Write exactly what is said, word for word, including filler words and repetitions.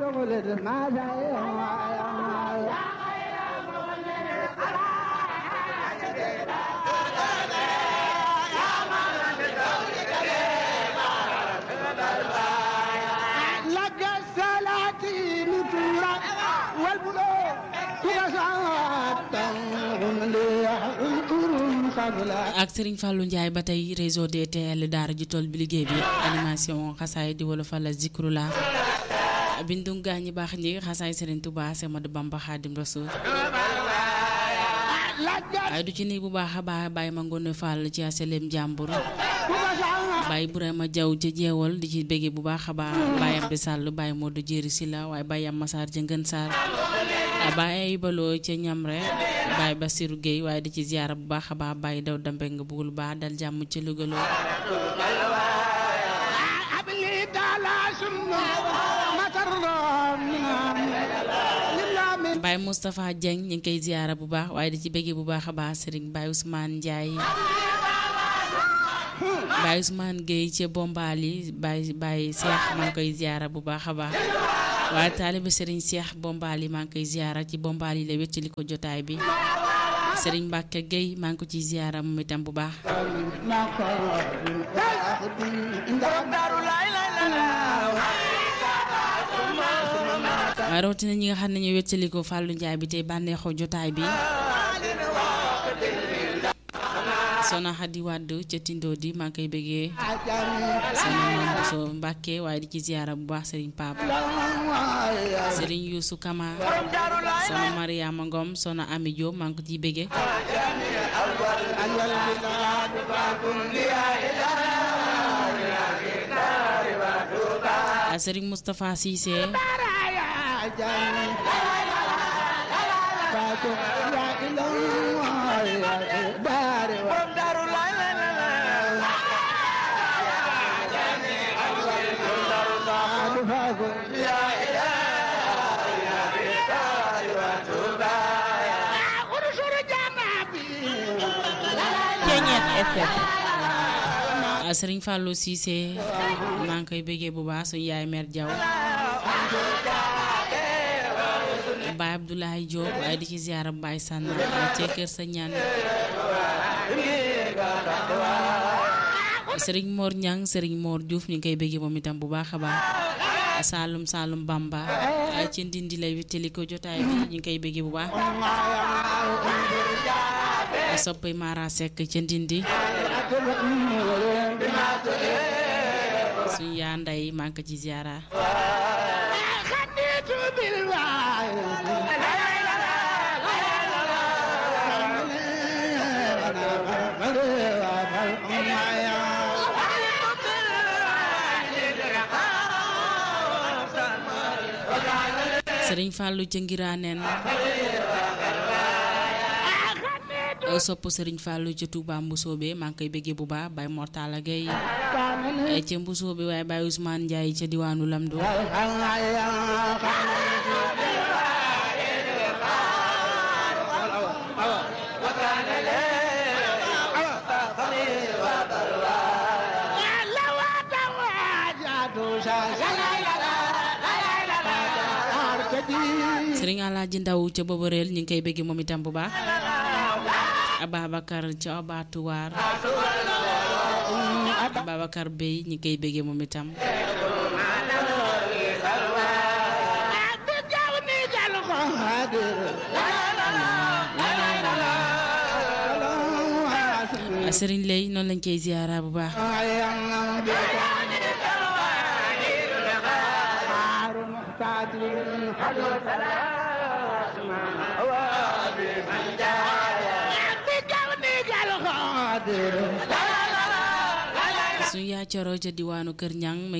ak Serigne Fallou Ndiaye ba tey réseau D T L daara ji tool bi liggéey bi animation xasaay di wala fa la zikrula bindu gaañi baax ñi xasaay Serigne Touba Semadou Bamba Khadim Rasoul ay du ci nii bu baax a baax bàyyi ma ngoone Fall ci aselem jàmbur bàyyi Burama Jaw ci jeewal di ci béggee bu baax a baax bàyyi am di sàll bàyyi Modou Jéeri Sila waaye bàyyi am Masaar jëngën Saar bàyyi ay baloo ca ñamre bàyyi Basiru Gueye waaye di ci ziyaara bu baax a baax bàyyi daw dambe nga bugul baax dal jàmm ci lugaloo Baye Moustapha Dieng ñu ngi koy ziyaara bu baax waaye di ci béggee bu baax a baax Serigne Baye Ousmane Ndiaye Baye Ousmane Gueye ca Bombali Baye Baye Cheikh maa ngi koy ziyaara bu baax a baax waaye taalibe Serigne Cheikh Bombali maa ngi koy ziyaara ci Bombali la wéttali ko jotaay bi Serigne Mbacke Gueye maa ngi ko ci ziyaara moom itam bu baax waaye rawatina ñi nga xam ne ñu wéttali ko Fallou Ndiaye bi tey bànneexoo jotaay bi Sona Xadi Wàdd ca Tindo di maa ngi koy bëggee Sona Mame Bousso Mbacke waaye di ci ziyaara bu baax Serigne Pape Serigne Youssou Kama Sona Mariama Ngom Sona Ami Diop maa ngi ko ciy bëggee Serigne Moustapha Cissé Serigne Fallou Cissé maa ngi koy bëggee bu baax suñu yaay mère Diaw Baye Abdoulaye Diop waaye di ci ziyaara Baye Sànn ci kër sa ñaan Serigne Mor Ñang Serigne Mor Diouf ñu ngi koy bëggee moom itam bu baax a baax Saalum Saalum Bamba ci Ndindi lay wéttali ko jotaay bi ñu ngi koy bëggee bu baax soppay Mara Seck ci Ndindi suñu yaa nday maa ngi ko ci ziyaara Serigne Fallou ca Ngiraaneen sopp Serigne Fallou ca Touba Mbusoobe maa ngi koy bëggee bu baax Baye Mortala Gueye ca Mbusoobe waaye Baye Ousmane Ndiaye ca diwaanu Lamdo Serigne Alaaji Ndaw ca Boboreel ñu ngi koy bëggee moom itam bu baax Ababacar ca Abatuwaar Ababacar Bey ñu ngi koy bëggee moom itam Serigne Lay noonu lañ koy ziyaara bu baax suñu yaa coro ca diwaanu Kër Ñang